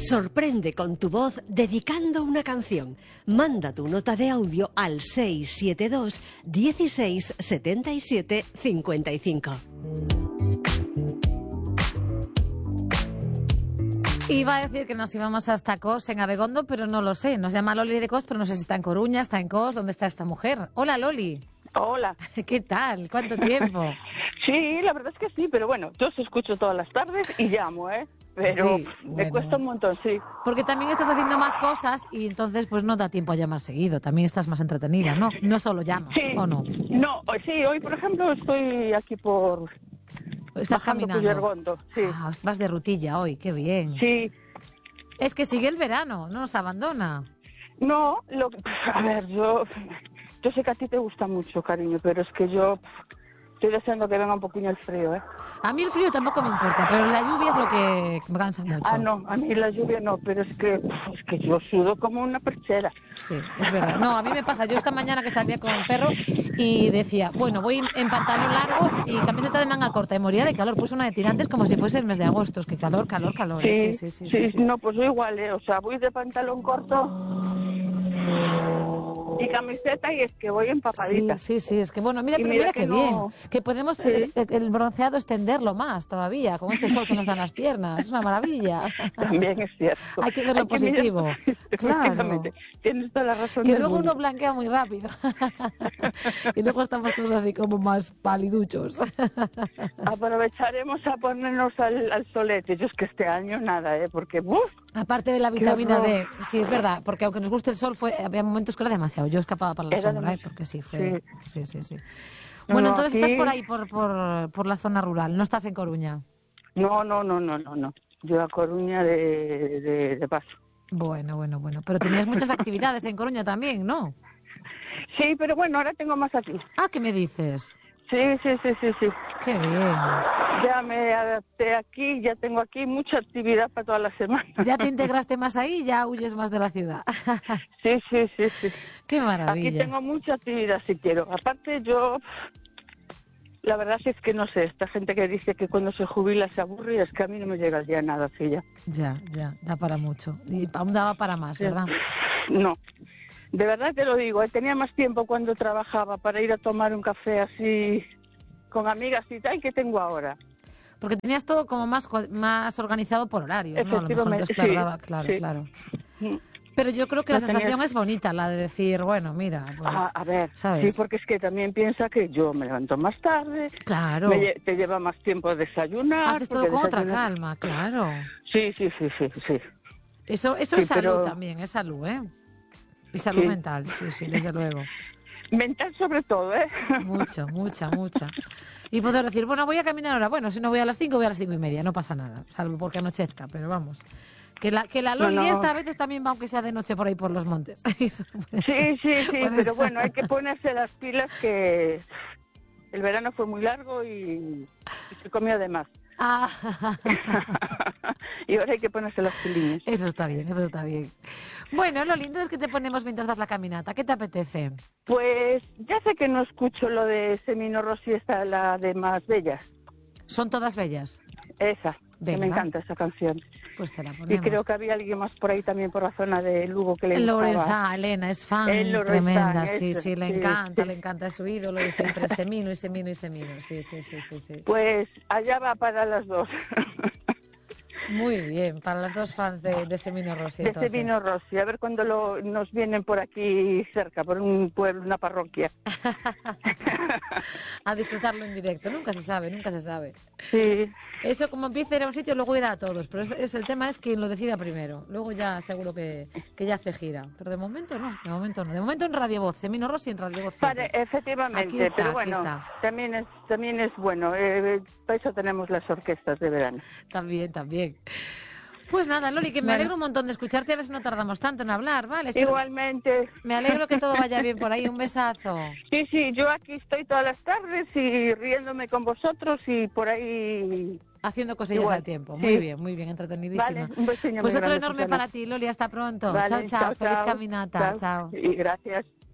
Sorprende con tu voz dedicando una canción. Manda tu nota de audio al 672 16 77 55. Iba a decir que nos íbamos hasta Cos, en Abegondo, pero no lo sé. Nos llama Loli de Cos, pero no sé si está en Coruña, está en Cos. ¿Dónde está esta mujer? Hola, Loli. Hola. ¿Qué tal? ¿Cuánto tiempo? Sí, la verdad es que sí, pero bueno, yo os escucho todas las tardes y llamo, ¿eh? Pero Sí, me bueno. cuesta un montón, sí. Porque también estás haciendo más cosas y entonces pues no da tiempo a llamar seguido. También estás más entretenida, ¿no? No solo llamas, Sí. ¿o no? No, sí, hoy por ejemplo estoy aquí por... Estás bajando caminando. Puyergondo, sí. Ah, vas de rutilla hoy, qué bien. Sí. Es que sigue el verano, no nos abandona. No, a ver, yo sé que a ti te gusta mucho, cariño, pero es que yo estoy deseando que venga un poquillo el frío, ¿eh? A mí el frío tampoco me importa, pero la lluvia es lo que me cansa mucho. Ah, no, a mí la lluvia no, pero es que yo sudo como una perchera. Sí, es verdad. No, a mí me pasa. Yo esta mañana que salía con el perro y decía, bueno, voy en pantalón largo y camiseta de manga corta y moría de calor. Puse una de tirantes como si fuese el mes de agosto. Es que calor, calor, calor. Sí, Sí. No, pues yo igual, ¿eh? O sea, voy de pantalón corto y camiseta y es que voy empapadita. Sí, es que bueno, mira, Y pero mira mira que qué no... bien, que podemos Sí. el bronceado extenderlo más todavía, con ese sol que nos dan las piernas, es una maravilla. También es cierto. Hay que ver lo positivo. Claro. Claro. Tienes toda la razón Que del luego mundo. uno blanquea muy rápido. Y luego estamos todos así como más paliduchos. Aprovecharemos a ponernos al solete. Yo es que este año nada, ¿eh? Porque, ¡buf! Aparte de la vitamina horror. D, sí, es verdad, porque aunque nos guste el sol, había momentos que era demasiado. Yo escapaba para la Era sombra, demasiado. porque sí, fue... Sí. No, Bueno, no, entonces aquí- estás por ahí, por la zona rural, no estás en Coruña. No. Yo a Coruña de paso. Bueno. Pero tenías muchas actividades en Coruña también, ¿no? Sí, pero bueno, ahora tengo más aquí. Ah, ¿qué me dices? Sí. Qué bien. Ya me adapté aquí, ya tengo aquí mucha actividad para toda la semana. Ya te integraste más ahí, ya huyes más de la ciudad. Sí. Qué Aquí maravilla. tengo mucha actividad si quiero. Aparte yo, la verdad es que no sé, esta gente que dice que cuando se jubila se aburre, es que a mí no me llega el día nada así ya. Ya, da para mucho. Y aún daba para más, ¿verdad? No, de verdad te lo digo, tenía más tiempo cuando trabajaba para ir a tomar un café así con amigas y tal que tengo ahora. Porque tenías todo como más organizado por horarios, ¿no? A lo mejor te Efectivamente, desplazaba, sí. claro. Mm. Pero yo creo que la No tenía- sensación es bonita, la de decir, bueno, mira, pues, A ver, ¿sabes? sí, porque es que también piensa que yo me levanto más tarde, Claro, te lleva más tiempo desayunar. haces todo porque con otra desayunas- calma, claro. Sí. Eso Sí, es salud pero- también, es salud, ¿eh? Y salud Sí. mental, sí, desde luego. Mental sobre todo, ¿eh? Mucha. Y poder decir, bueno, voy a caminar ahora. Bueno, si no voy a las 5, voy a las 5:30, no pasa nada, salvo porque anochezca, pero vamos. Que la Loli No. esta a veces también va, aunque sea de noche por ahí por los montes. Eso no puede ser. Sí, Puede pero ser. bueno, hay que ponerse las pilas que el verano fue muy largo y se comió de más. Ah, Y ahora hay que ponerse las pilines. eso está bien. Bueno, lo lindo es que te ponemos mientras das la caminata. ¿Qué te apetece? Pues ya sé que no escucho lo de Semino Rossi, esta, la de Más Bellas. Son todas bellas. Esa, que Venga. me encanta esa canción. Pues te la Y ponemos. creo que había alguien más por ahí también por la zona de Lugo que le El gustaba. Lorenza, Elena, es fan El Lorenza, tremenda, eso, sí, le sí, encanta, sí. le encanta, es su ídolo y siempre Semino, sí. Pues allá va para las dos. Muy bien, para las dos fans de Semino Rossi. De entonces. Semino Rossi, a ver cuando nos vienen por aquí cerca, por un pueblo, una parroquia. A disfrutarlo en directo, nunca se sabe. Sí, Eso como empieza a ir a un sitio, luego irá a todos, pero el tema es quien lo decida primero, luego ya seguro que ya hace gira, pero de momento no, de momento en Radio Voz, Semino Rossi en Radio Voz siempre. efectivamente, Aquí está, pero aquí bueno, está. también es bueno, para eso tenemos las orquestas de verano. También. Pues nada, Loli, que me alegro un montón de escucharte, a ver si no tardamos tanto en hablar, ¿vale? Igualmente. Me alegro que todo vaya bien por ahí, un besazo. Sí, yo aquí estoy todas las tardes y riéndome con vosotros y por ahí... Haciendo cosillas Igual, al tiempo, sí. muy bien, entretenidísima. Vale, un besillo Pues muy otro grande, enorme Susana. para ti, Loli, hasta pronto. Vale, Chao, feliz caminata, chao. Y gracias.